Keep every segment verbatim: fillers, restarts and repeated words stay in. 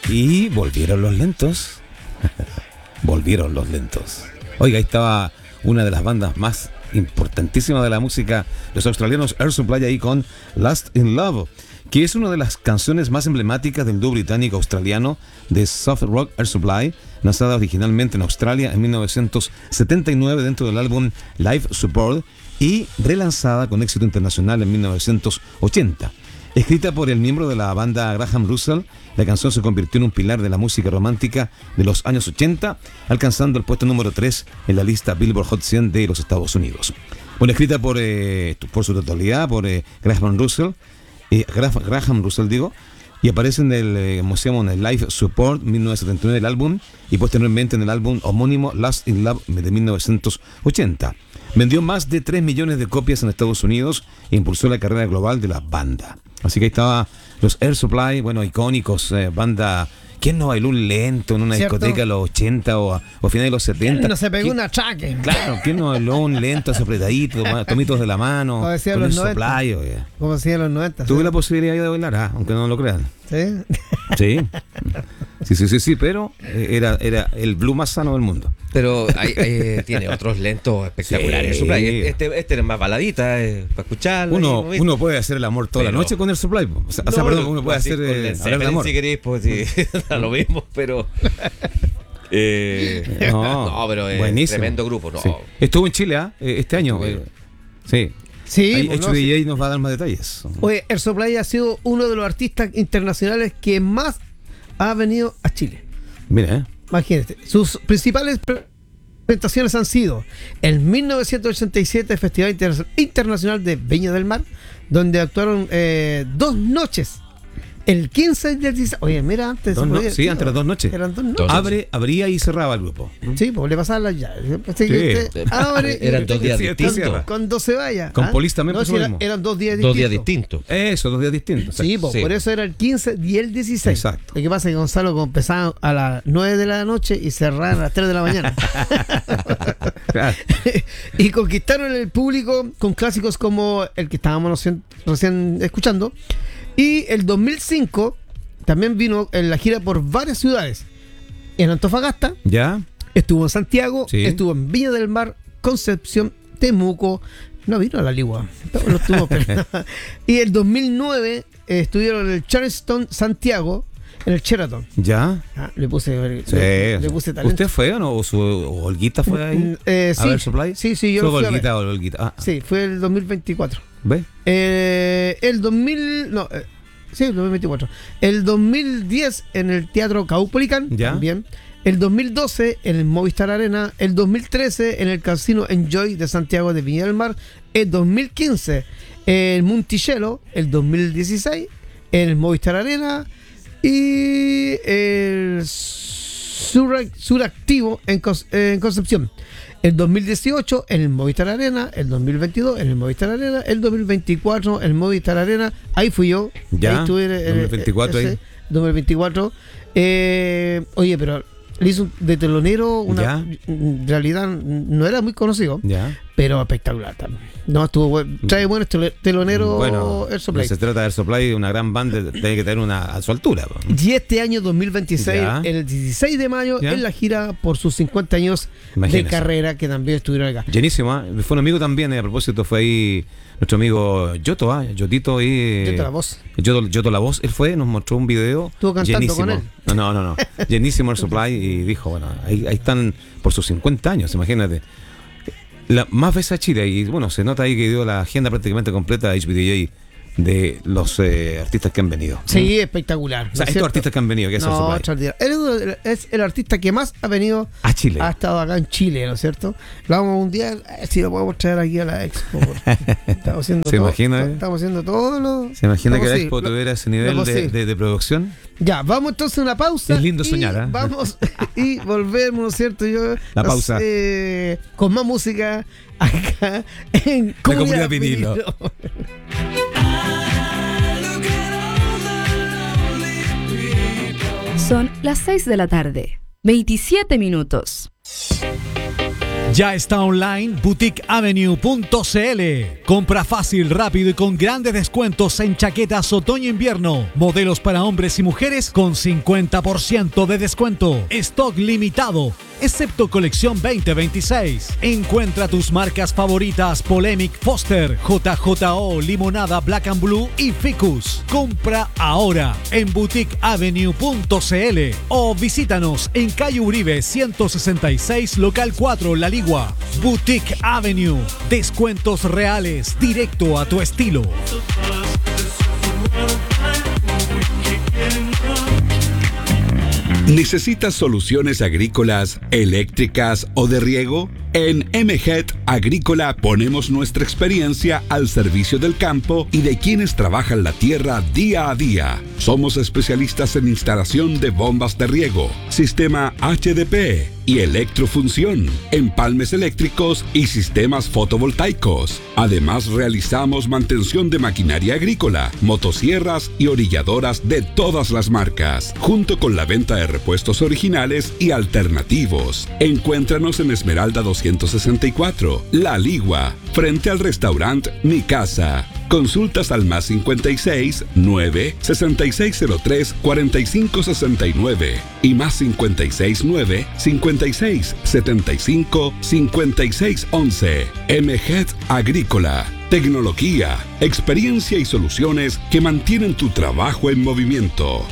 Y volvieron los lentos. Volvieron los lentos. Oiga, ahí estaba una de las bandas más importantísimas de la música, los australianos Air Supply, ahí con Lost in Love, que es una de las canciones más emblemáticas del dúo británico australiano de soft rock Air Supply, lanzada originalmente en Australia en mil novecientos setenta y nueve dentro del álbum Life Support y relanzada con éxito internacional en mil novecientos ochenta. Escrita por el miembro de la banda Graham Russell, la canción se convirtió en un pilar de la música romántica de los años ochenta, alcanzando el puesto número tres en la lista Billboard Hot cien de los Estados Unidos. Bueno, escrita por, eh, por su totalidad por eh, Graham Russell, eh, Graham Russell digo, y aparece en el, eh, como se llama, en el Live Support mil novecientos setenta y nueve del álbum, y posteriormente en el álbum homónimo Lost in Love de mil novecientos ochenta. Vendió más de tres millones de copias en Estados Unidos e impulsó la carrera global de la banda. Así que ahí estaba los Air Supply, bueno, icónicos, eh, banda. ¿Quién no bailó un lento en una ¿Cierto? discoteca de los ochenta o a, o a finales de los setenta? No se pegó ¿Quién? un atraque. Claro, ¿quién no bailó un lento, así apretadito, tomitos de la mano? Como decían con los el noventa. Supply, oye. Como decían los noventa. Tuve ¿sí? la posibilidad de bailar, ah, aunque no lo crean. ¿Sí? Sí. Sí, sí, sí, sí, pero era, era el blues más sano del mundo. Pero hay, hay, tiene otros lentos espectaculares. Sí. Este, este es más baladita, eh, para escucharlo. Uno, ahí, uno puede hacer el amor toda pero, la noche con el Supply. O sea, no, o sea perdón, uno puede hacer eh, hablar de amor. Si querés, pues sí, da lo mismo, pero... Eh, no, no, pero es buenísimo. Tremendo grupo. No. Sí. Estuvo en Chile ¿eh? este año. Eh, sí. Sí, Ahí, pues H no, D J sí. nos va a dar más detalles. Oye, Air Supply ha sido uno de los artistas internacionales que más ha venido a Chile. Mira, ¿eh? Imagínate, sus principales presentaciones han sido el mil novecientos ochenta y siete Festival Inter- Internacional de Viña del Mar, donde actuaron eh, dos noches. El quince y el dieciséis. Oye, mira, antes. Dos se no, podía- sí, antes las dos noches. Eran dos noches. Abre, abría y cerraba el grupo. Sí, pues le pasaban las llaves. Así que Sí. usted abre. y- Eran dos días Sí, distintos. cierra. Cuando se vaya. Con ¿ah? Polis también No, pasó si lo era- mismo. eran dos días Dos distintos. días distintos. Eso, dos días distintos. Sí, pues, Sí. por eso era el quince y el dieciséis. Exacto. Lo que pasa es que Gonzalo empezaba a las nueve de la noche y cerraban a las tres de la mañana. Claro. Y conquistaron el público con clásicos como el que estábamos recién, recién escuchando. Y el dos mil cinco también vino en la gira por varias ciudades. En Antofagasta, ¿Ya? estuvo en Santiago, Sí. estuvo en Viña del Mar, Concepción, Temuco. No vino a la Ligua. No, no estuvo, pero- y el dos mil nueve eh, estuvieron en el Charleston, Santiago, en el Sheraton. ¿Ya? Ah, le puse, Sí. le, le puse talento. ¿Usted fue o no? ¿O su o Olguita fue ahí? Mm, eh, ¿A sí. ver Supply? Sí, sí, yo ¿Fue lo fui a ver. Olguita o Olguita? Ah, Sí, fue el dos mil veinticuatro. ¿ve? Eh, el dos mil... No, eh, sí, el dos mil veinticuatro. El dos mil diez en el Teatro Caupolicán. Ya. También. El dos mil doce en el Movistar Arena. El dos mil trece en el Casino Enjoy de Santiago de Viña del Mar. El dos mil quince en el Monticello. El dos mil dieciséis en el Movistar Arena. Y el Sur- Suractivo en, Cos- en Concepción. El dos mil dieciocho en el Movistar Arena, el dos mil veintidós en el Movistar Arena, el dos mil veinticuatro en el Movistar Arena, ahí fui yo. Ya, ahí estuve en el- dos mil veinticuatro ese, ahí. dos mil veinticuatro. Eh, oye, pero le hizo de telonero una Ya. en realidad no era muy conocido, ¿Ya? pero espectacular también. No, estuvo buen, trae buenos tele- teloneros Bueno, Air Supply. no se trata de Air Supply, una gran banda, tiene que tener una a su altura. po. Y este año dos mil veintiséis, Ya. el dieciséis de mayo, Ya. en la gira por sus cincuenta años Imagínese. de carrera que también estuvieron acá. Llenísimo, ¿eh? Fue un amigo también, eh, a propósito, fue ahí nuestro amigo Yoto, ¿ah? Yotito ahí. Yoto La Voz. Yoto, Yoto La Voz, él fue, nos mostró un video. Estuvo cantando llenísimo. con él. No, no, no, no. Llenísimo el Supply y dijo, bueno, ahí, ahí están por sus cincuenta años, imagínate. La, más veces a Chile, y bueno, se nota ahí que dio la agenda prácticamente completa de H B D J de los eh, artistas que han venido. Sí, espectacular. O sea, estos artistas que han venido, que es el No, Supply. extraordinario. Él es- es el artista que más ha venido, A Chile. ha estado acá en Chile, ¿no es cierto? Lo vamos a un día, eh, si lo podemos traer aquí a la Expo. porque Estamos haciendo ¿Se todo, imagina, eh? Estamos haciendo todo lo. ¿Se imagina lo que la posible, Expo lo- tuviera ese lo nivel de, posible. de, de producción? Ya, vamos entonces a una pausa. Es lindo y soñar, ¿eh? Vamos y volvemos, ¿no es cierto? Yo, La no pausa. sé, con más música acá en Comunidad Vinilo. Son las seis de la tarde, veintisiete minutos. Ya está online boutique avenue punto c l. Compra fácil, rápido y con grandes descuentos en chaquetas otoño-invierno. Modelos para hombres y mujeres con cincuenta por ciento de descuento. Stock limitado, excepto colección veinte veintiséis. Encuentra tus marcas favoritas Polemic, Foster, J J O, Limonada, Black and Blue y Ficus. Compra ahora en boutique avenue punto c l o visítanos en calle Uribe ciento sesenta y seis, local cuatro, La Ligua. Boutique Avenue. Descuentos reales, directo a tu estilo. ¿Necesitas soluciones agrícolas, eléctricas o de riego? En M G E T Agrícola ponemos nuestra experiencia al servicio del campo y de quienes trabajan la tierra día a día. Somos especialistas en instalación de bombas de riego, sistema H D P y electrofunción, empalmes eléctricos y sistemas fotovoltaicos. Además, realizamos mantención de maquinaria agrícola, motosierras y orilladoras de todas las marcas, junto con la venta de repuestos originales y alternativos. Encuéntranos en Esmeralda doscientos sesenta y cuatro, La Ligua, frente al restaurante Mi Casa. Consultas al más cincuenta y seis, nueve, sesenta y seis cero tres, cuarenta y cinco sesenta y nueve y más cincuenta y seis, nueve, cincuenta y seis, setenta y cinco, cincuenta y seis once. M G E T Agrícola. Tecnología, experiencia y soluciones que mantienen tu trabajo en movimiento.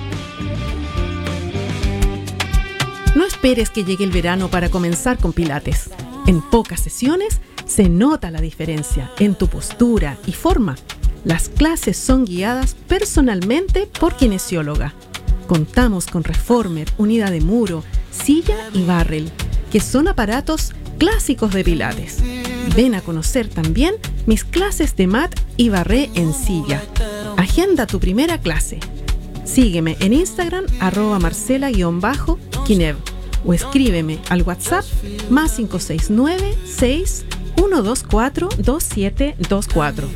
No esperes que llegue el verano para comenzar con Pilates. En pocas sesiones se nota la diferencia en tu postura y forma. Las clases son guiadas personalmente por kinesióloga. Contamos con Reformer, unidad de muro, silla y barrel, que son aparatos clásicos de Pilates. Ven a conocer también mis clases de mat y barré en silla. Agenda tu primera clase. Sígueme en Instagram, arroba marcela-kinev, o escríbeme al WhatsApp más cinco seis nueve, seis uno dos cuatro, dos siete dos cuatro.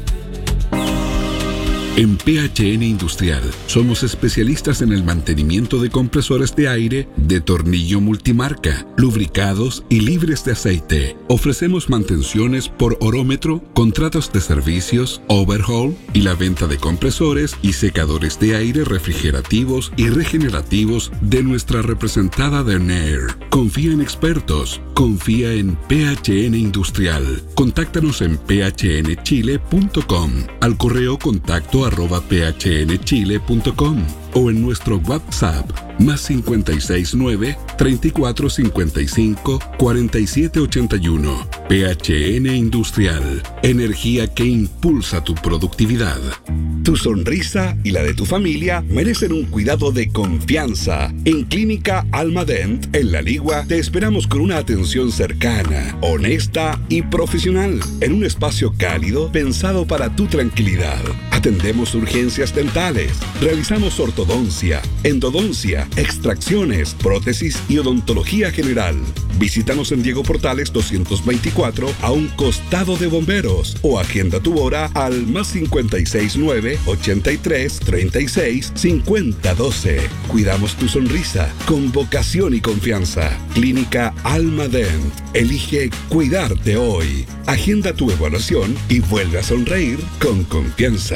En P H N Industrial somos especialistas en el mantenimiento de compresores de aire de tornillo multimarca, lubricados y libres de aceite. Ofrecemos mantenciones por orómetro, contratos de servicios, overhaul y la venta de compresores y secadores de aire refrigerativos y regenerativos de nuestra representada de Nair. Confía en expertos. Confía en P H N Industrial. Contáctanos en p h n chile punto com, al correo contacto arroba p h n chile punto com o en nuestro WhatsApp más cincuenta y seis nueve, treinta y cuatro cincuenta y cinco, cuarenta y siete ochenta y uno. P H N Industrial. Energía que impulsa tu productividad. Tu sonrisa y la de tu familia merecen un cuidado de confianza. En Clínica Almadent, en La Ligua, te esperamos con una atención cercana, honesta y profesional, en un espacio cálido pensado para tu tranquilidad. Atendemos urgencias dentales, realizamos ortodoncia, endodoncia, extracciones, prótesis y odontología general. Visítanos en Diego Portales doscientos veinticuatro, a un costado de Bomberos, o agenda tu hora al más cincuenta y seis nueve, ochenta y tres, treinta y seis, cincuenta doce. Cuidamos tu sonrisa con vocación y confianza. Clínica Almadent. Elige cuidarte hoy. Agenda tu evaluación y vuelve a sonreír con confianza.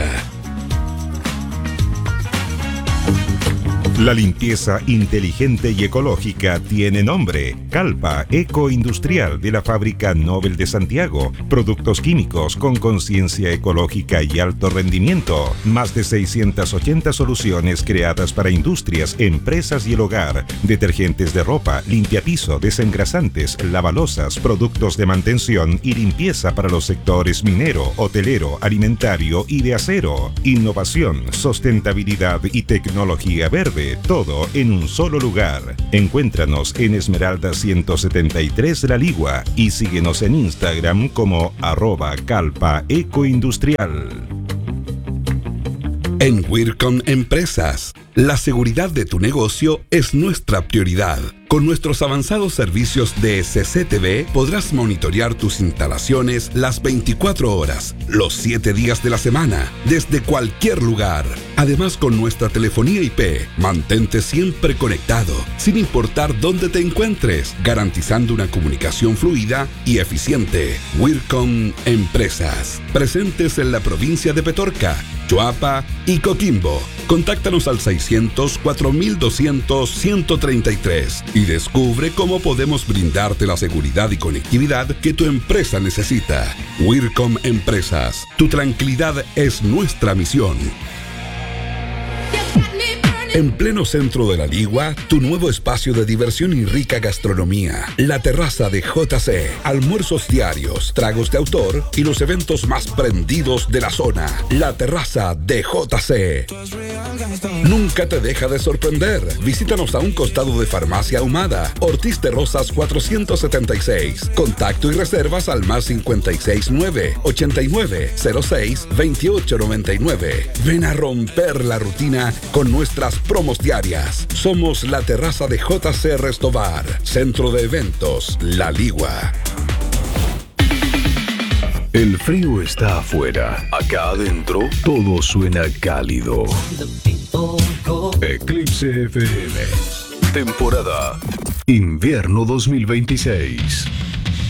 La limpieza inteligente y ecológica tiene nombre. Calpa Ecoindustrial, de la fábrica Nobel de Santiago. Productos químicos con conciencia ecológica y alto rendimiento. Más de seiscientas ochenta soluciones creadas para industrias, empresas y el hogar. Detergentes de ropa, limpiapiso, desengrasantes, lavalosas, productos de mantención y limpieza para los sectores minero, hotelero, alimentario y de acero. Innovación, sustentabilidad y tecnología verde. Todo en un solo lugar. Encuéntranos en Esmeralda ciento setenta y tres La Ligua y síguenos en Instagram como arroba calpa ecoindustrial. En Wircon Empresas La seguridad de tu negocio es nuestra prioridad. Con nuestros avanzados servicios de C C T V podrás monitorear tus instalaciones las veinticuatro horas, los siete días de la semana, desde cualquier lugar. Además, con nuestra telefonía I P, mantente siempre conectado, sin importar dónde te encuentres, garantizando una comunicación fluida y eficiente. Wircom Empresas, presentes en la provincia de Petorca, Choapa y Coquimbo. Contáctanos al seiscientos, cuatro mil doscientos, ciento treinta y tres y descubre cómo podemos brindarte la seguridad y conectividad que tu empresa necesita. Wircom Empresas, tu tranquilidad es nuestra misión. En pleno centro de la Ligua, tu nuevo espacio de diversión y rica gastronomía. La terraza de J C. Almuerzos diarios, tragos de autor y los eventos más prendidos de la zona. La terraza de J C. Nunca te deja de sorprender. Visítanos a un costado de Farmacia Ahumada, Ortiz de Rosas cuatrocientos setenta y seis. Contacto y reservas al más cincuenta y seis nueve, ochenta y nueve, cero seis, veintiocho noventa y nueve. Ven a romper la rutina con nuestras promos diarias. Somos la terraza de J C Restobar, centro de eventos La Ligua. El frío está afuera. Acá adentro todo suena cálido. Eclipse F M. Temporada Invierno dos mil veintiséis.